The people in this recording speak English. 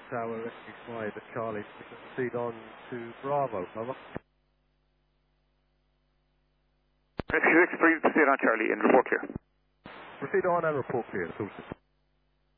Tower, Rescue 5 at Charlie. Proceed on to Bravo. Over. Rescue 6, proceed on Charlie and report clear. Proceed on and report clear.